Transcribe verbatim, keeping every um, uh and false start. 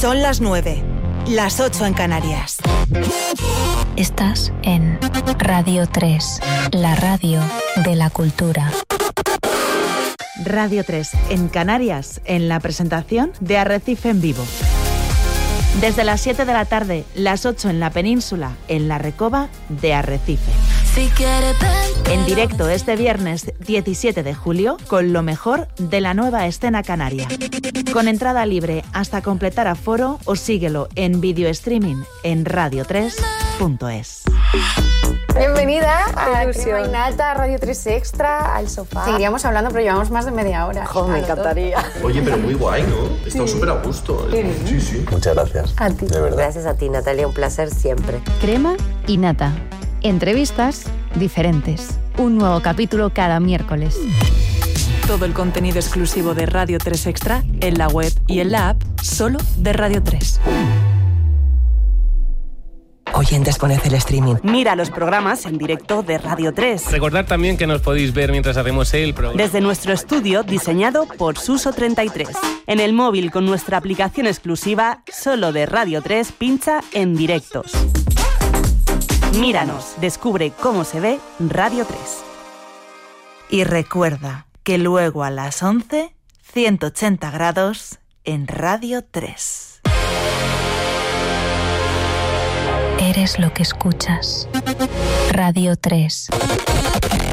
Son las nueve, las ocho en Canarias. Estás en Radio tres, la radio de la cultura. Radio tres en Canarias, en la presentación de Arrecife en vivo. Desde las siete de la tarde, las ocho en la península, en la Recoba de Arrecife. En directo este viernes diecisiete de julio, con lo mejor de la nueva escena canaria. Con entrada libre hasta completar aforo o síguelo en video streaming en radio tres punto es. Bienvenida a Crema y Nata, a Radio tres Extra, al sofá. Seguiríamos hablando, pero llevamos más de media hora. Jo, me encantaría. Oye, pero muy guay, ¿no? He estado súper a gusto. ¿Eh? Sí, sí. Muchas gracias. A ti. De verdad. Gracias a ti, Natalia, un placer siempre. Crema y Nata. Entrevistas diferentes. Un nuevo capítulo cada miércoles. Todo el contenido exclusivo de Radio tres Extra en la web y en la app solo de Radio tres. Oyentes, poned el streaming. Mira los programas en directo de Radio tres. Recordad también que nos podéis ver mientras hacemos el programa. Desde nuestro estudio diseñado por Suso treinta y tres. En el móvil con nuestra aplicación exclusiva solo de Radio tres, pincha en directos. Míranos, descubre cómo se ve Radio tres. Y recuerda que luego a las once, ciento ochenta grados en Radio tres. Eres lo que escuchas. Radio tres.